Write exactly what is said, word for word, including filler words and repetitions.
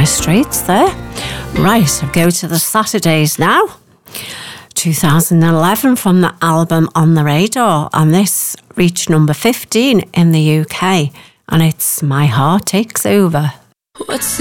Dire Straits there. Right, I'll go to the Saturdays now. two thousand eleven from the album On the Radar, and this reached number fifteen in the U K, and it's My Heart Takes Over. What's